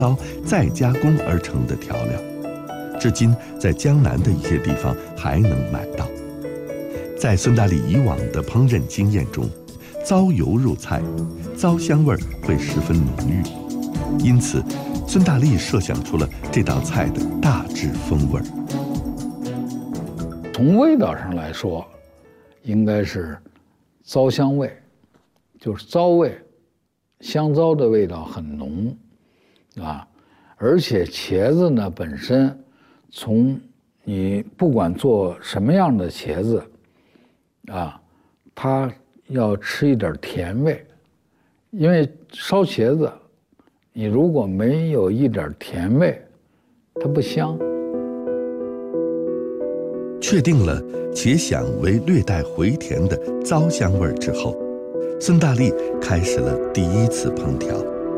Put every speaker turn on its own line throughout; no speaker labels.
糟再加工而成的调料，至今在江南的一些地方还能买到。在孙大力以往的烹饪经验中，糟油入菜，糟香味会十分浓郁，因此孙大力设想出了这道菜的大致风味。
从味道上来说，应该是糟香味，就是糟味，香糟的味道很浓，啊，而且茄子呢本身，从你不管做什么样的茄子，啊，它要吃一点甜味，因为烧茄子，你如果没有一点甜味，它不香。
确定了茄鲞为略带回甜的糟香味之后，孙大力开始了第一次烹调。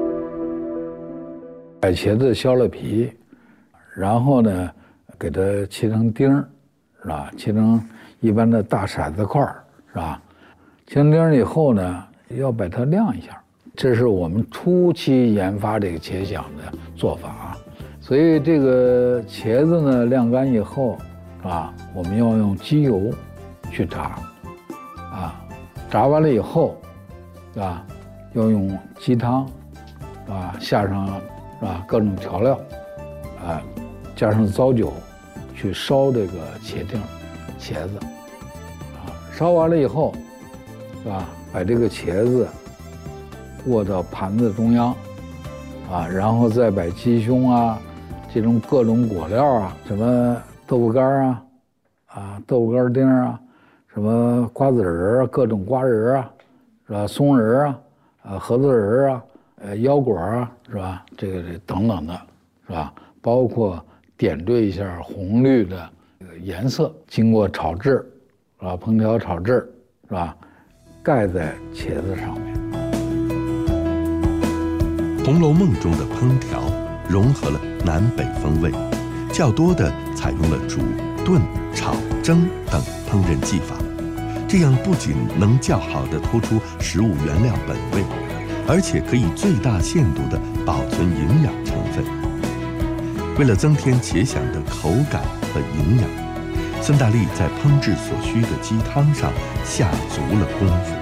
把茄子削了皮，然后呢，给它切成丁儿，是吧？切成一般的大骰子块儿，是吧？切成丁儿以后呢，要把它晾一下，这是我们初期研发这个茄鲞的做法啊。所以这个茄子呢，晾干以后，啊，我们要用鸡油去炸，啊，炸完了以后，啊，要用鸡汤，啊，下上啊各种调料，啊，加上糟酒，去烧这个茄子，啊，烧完了以后，是吧？把这个茄子卧到盘子中央，啊，然后再把鸡胸啊，这种各种果料啊，什么豆腐干啊，豆腐干丁啊，什么瓜子仁啊，各种瓜仁啊，是吧？松仁啊，盒子仁啊，腰果啊，是吧？这个等等的，是吧？包括点缀一下红绿的颜色，经过炒制，是吧？烹调炒制，是吧？盖在茄子上面。
《红楼梦》中的烹调融合了南北风味，较多的采用了煮、炖、炒、蒸等烹饪技法，这样不仅能较好地突出食物原料本味，而且可以最大限度地保存营养成分。为了增添茄鲞的口感和营养，孙大力在烹制所需的鸡汤上下足了功夫。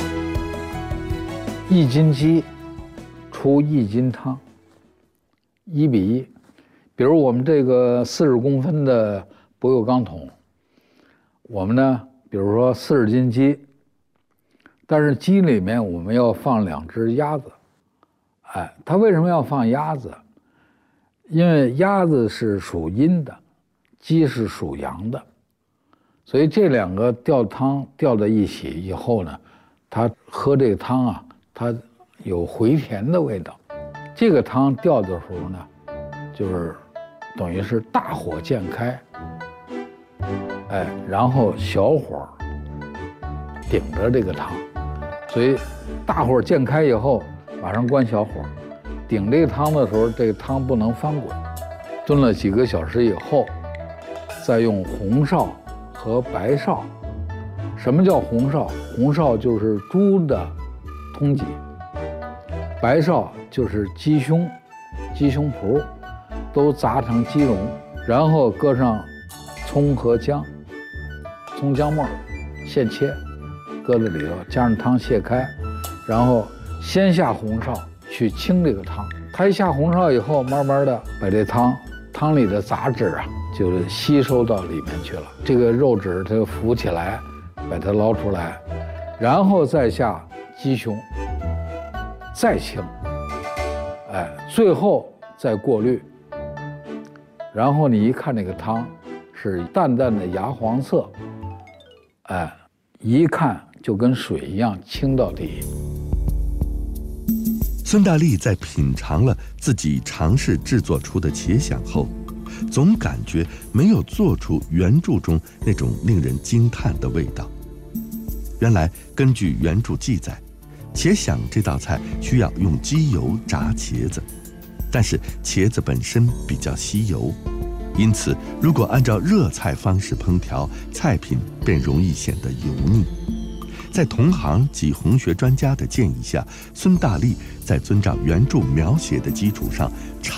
1斤鸡出1斤汤，1比1。比如我们这个40公分的不锈钢桶，我们呢，比如说40斤鸡，但是鸡里面我们要放2只鸭子。哎，它为什么要放鸭子？因为鸭子是属阴的，鸡是属阳的，所以这2个吊汤吊在一起以后呢，它喝这个汤啊，它有回甜的味道。这个汤吊的时候呢，就是等于是大火渐开，哎，然后小火顶着这个汤，所以大火渐开以后，马上关小火，顶这个汤的时候，这个汤不能翻滚。炖了几个小时以后，再用红臊和白臊。什么叫红臊？红臊就是猪的通脊，白臊就是鸡胸脯，都砸成鸡蓉，然后搁上葱和姜，葱姜末现切，搁在里头，加上汤卸开，然后先下红臊去清这个汤。它一下红臊以后，慢慢的把这汤里的杂质啊，就吸收到里面去了。这个肉质它就浮起来，把它捞出来，然后再下鸡胸，再清，哎，最后再过滤。然后你一看这个汤是淡淡的芽黄色，哎，一看就跟水一样清到底。
孙大力在品尝了自己尝试制作出的茄鲞后，总感觉没有做出原著中那种令人惊叹的味道。原来根据原著记载，茄鲞这道菜需要用鸡油炸茄子，但是茄子本身比较吸油，因此如果按照热菜方式烹调，菜品便容易显得油腻。 在同行及红学专家的建议下，孙大力在遵照原著描写的基础上